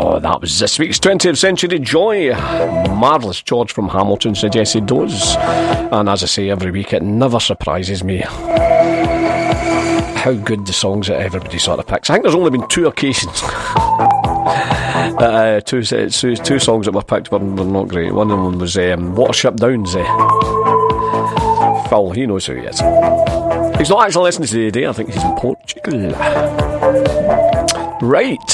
That was this week's 20th Century Joy. Marvellous. George from Hamilton said yes he does. And as I say every week, it never surprises me how good the songs that everybody sort of picks. I think there's only been 2 occasions two songs that were picked were not great. One of them was Watership Down's Phil, he knows who he is. He's not actually listening to today, I think he's in Portugal. Right.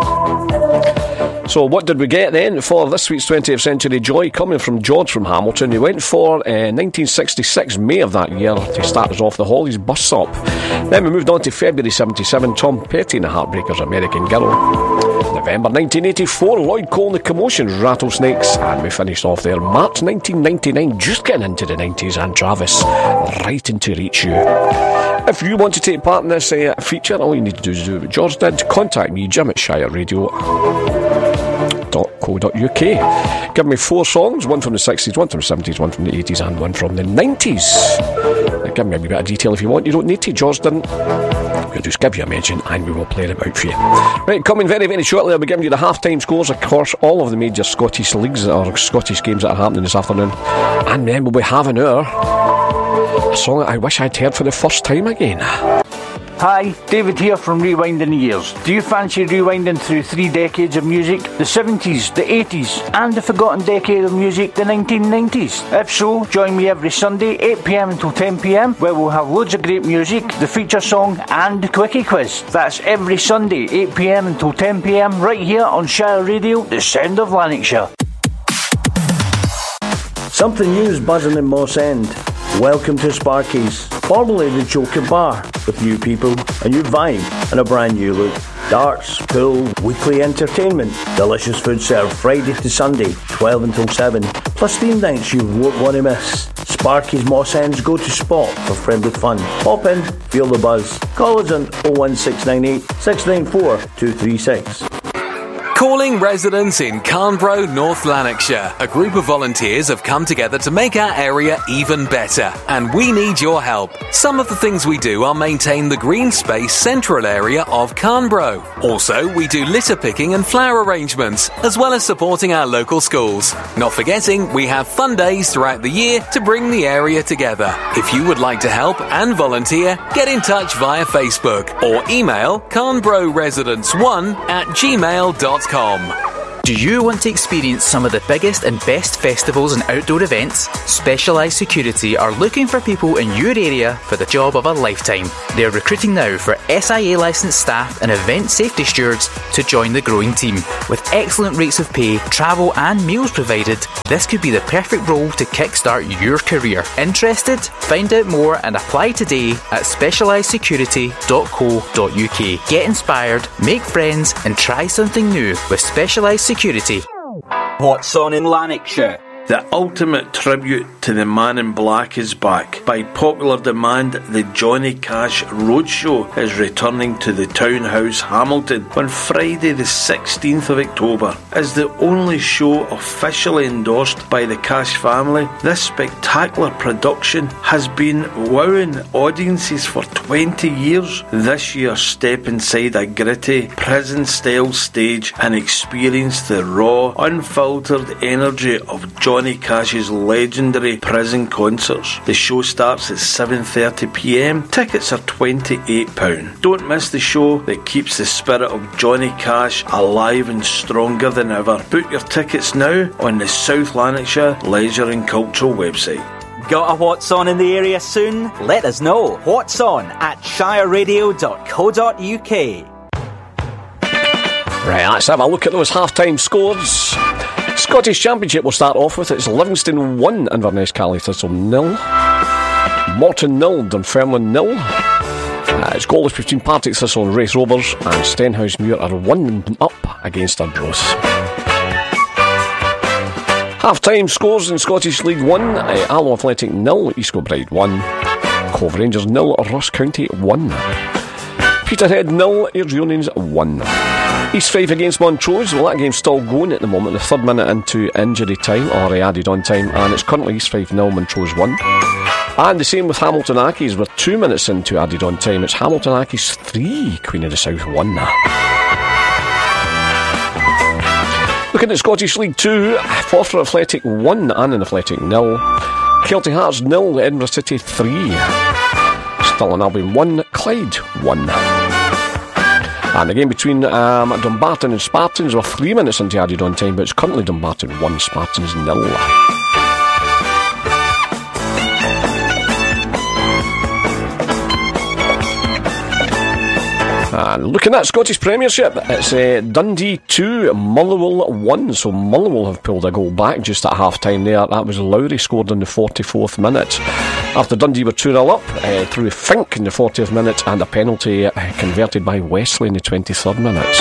So what did we get then for this week's 20th Century Joy? Coming from George from Hamilton, he went for 1966, May of that year, to start us off, the Hollies Bus Stop. Then we moved on to February 77, Tom Petty and the Heartbreakers, American Girl. November 1984, Lloyd Cole and the Commotions, Rattlesnakes. And we finished off there, March 1999, just getting into the 90s, and Travis, Writing to Reach You. If you want to take part in this feature, all you need to do is do what George did. Contact me, Jim at shireradio.co.uk. Give me 4 songs, one from the 60s, one from the 70s, one from the 80s, and one from the 90s. Give me a wee bit of detail if you want. You don't need to. George didn't. We'll just give you a mention and we will play them out for you. Right, coming very, very shortly, I'll be giving you the half-time scores across all of the major Scottish leagues or Scottish games that are happening this afternoon. And then we'll be having a song that I wish I'd heard for the first time again. Hi, David here from Rewinding the Years. Do you fancy rewinding through 3 decades of music? The 70s, the 80s, and the forgotten decade of music, the 1990s? If so, join me every Sunday, 8pm until 10pm, where we'll have loads of great music, the feature song, and the quickie quiz. That's every Sunday, 8pm until 10pm, right here on Shire Radio, the sound of Lanarkshire. Something new is buzzing in Moss End. Welcome to Sparky's, formerly the Joker Bar, with new people, a new vibe and a brand new look. Darts, pool, weekly entertainment, delicious food served Friday to Sunday, 12 until 7, plus theme nights you won't want to miss. Sparky's Moss End's go-to spot for friendly fun. Pop in, feel the buzz. Call us on 01698 694 236. Calling residents in Carnbro, North Lanarkshire. A group of volunteers have come together to make our area even better, and we need your help. Some of the things we do are maintain the green space central area of Carnbro. Also, we do litter picking and flower arrangements, as well as supporting our local schools. Not forgetting, we have fun days throughout the year to bring the area together. If you would like to help and volunteer, get in touch via Facebook or email carnbroresidents1@gmail.com. Do you want to experience some of the biggest and best festivals and outdoor events? Specialised Security are looking for people in your area for the job of a lifetime. They're recruiting now for SIA licensed staff and event safety stewards to join the growing team. With excellent rates of pay, travel and meals provided, this could be the perfect role to kickstart your career. Interested? Find out more and apply today at specialisedsecurity.co.uk. Get inspired, make friends and try something new with Specialised Security. What's on in Lanarkshire? The ultimate tribute to the Man in Black is back. By popular demand, the Johnny Cash Roadshow is returning to the Townhouse, Hamilton on Friday the 16th of October. As the only show officially endorsed by the Cash family, this spectacular production has been wowing audiences for 20 years. This year, step inside a gritty, prison-style stage and experience the raw, unfiltered energy of Johnny Cash's legendary prison concerts. The show starts at 7:30pm. Tickets are £28. Don't miss the show that keeps the spirit of Johnny Cash alive and stronger than ever. Book your tickets now on the South Lanarkshire Leisure and Cultural website. Got a What's On in the area soon? Let us know. What's On at shireradio.co.uk. Right, let's have a look at those half-time scores. Scottish Championship we'll start off with. It's Livingston 1, Inverness Caley Thistle 0. Morton 0, Dunfermline 0. It's goalless between Partick Thistle and Raith Rovers, and Stenhousemuir are 1 up against Arbroath. Half-time scores in Scottish League 1. Alloa Athletic 0, East Kilbride 1. Cove Rangers 0, Ross County 1. Peterhead 0, Ayers Unions 1. East Fife against Montrose. Well, that game's still going at the moment, the 3rd minute into injury time, or added on time, and it's currently East Fife 0, Montrose 1. And the same with Hamilton Accies. We're 2 minutes into added on time. It's Hamilton Accies 3, Queen of the South 1. Looking at Scottish League 2, Forfar Athletic 1, Annan Athletic 0. Kelty Hearts 0, Edinburgh City 3. Stirling Albion 1, Clyde 1. And the game between Dumbarton and Spartans, we're 3 minutes into added on time, but it's currently Dumbarton 1, Spartans 0. And looking at Scottish Premiership, it's Dundee 2, Motherwell 1. So Motherwell have pulled a goal back just at half-time there. That was Lowry scored in the 44th minute. After Dundee were 2-0 up, through Fink in the 40th minute, and a penalty converted by Wesley in the 23rd minute.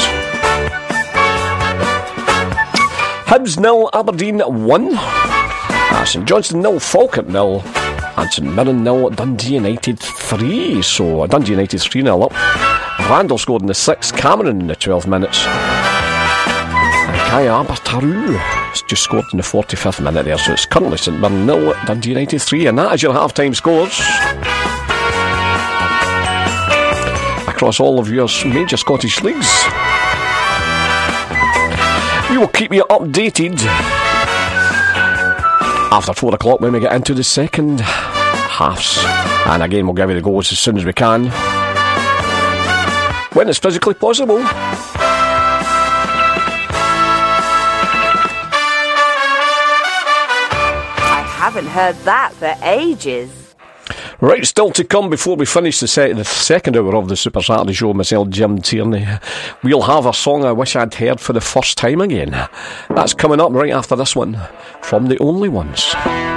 Hibs 0, Aberdeen 1. St Johnstone 0, Falkirk 0. And St Mirren 0, Dundee United 3. So Dundee United 3-0 up. Randall scored in the 6th, Cameron in the 12th minutes. And Kaya Abertaru has just scored in the 45th minute there. So it's currently St Mirren 0, Dundee United 3. And that is your half-time scores across all of your major Scottish leagues. We will keep you updated after 4 o'clock when we get into the second halves. And again, we'll give you the goals as soon as we can, when it's physically possible. I haven't heard that for ages. Right, still to come before we finish the second hour of the Super Saturday Show. Myself, Jim Tierney. We'll have a song I wish I'd heard for the first time again. That's coming up right after this one from The Only Ones.